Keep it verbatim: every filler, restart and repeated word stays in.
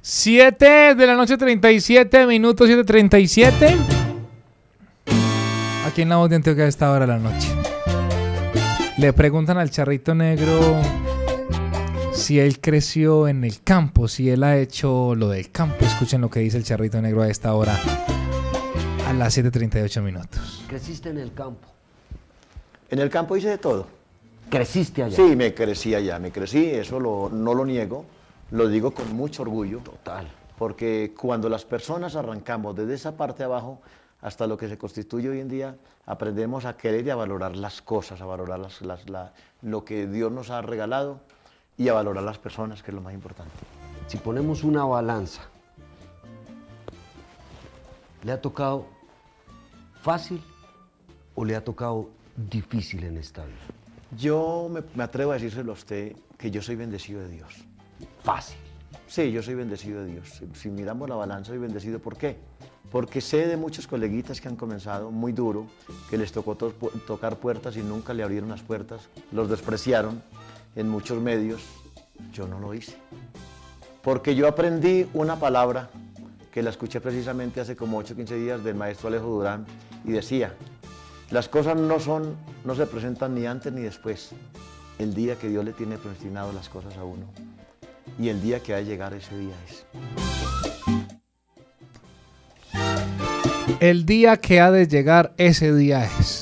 siete de la noche, treinta y siete minutos, siete treinta y siete. Aquí en La Voz de Antioquia a esta hora de la noche. Le preguntan al Charrito Negro si él creció en el campo, si él ha hecho lo del campo. Escuchen lo que dice el Charrito Negro a esta hora, a las siete treinta y ocho minutos. ¿Creciste en el campo? En el campo hice de todo. ¿Creciste allá? Sí, me crecí allá, me crecí, eso lo, no lo niego, lo digo con mucho orgullo. Total. Porque cuando las personas arrancamos desde esa parte de abajo hasta lo que se constituye hoy en día, aprendemos a querer y a valorar las cosas, a valorar las, las, la, lo que Dios nos ha regalado y a valorar las personas, que es lo más importante. Si ponemos una balanza, ¿le ha tocado fácil o le ha tocado difícil en esta vida? Yo me, me atrevo a decírselo a usted que yo soy bendecido de Dios. Fácil. Sí, yo soy bendecido de Dios. Si, si miramos la balanza, soy bendecido. ¿Por qué? Porque sé de muchos coleguitas que han comenzado muy duro, que les tocó to tocar puertas y nunca le abrieron las puertas, los despreciaron en muchos medios. Yo no lo hice. Porque yo aprendí una palabra que la escuché precisamente hace como ocho o quince días del maestro Alejo Durán y decía: las cosas no son, no se presentan ni antes ni después. El día que Dios le tiene predestinado las cosas a uno. Y el día que va a llegar ese día es. El día que ha de llegar ese día es.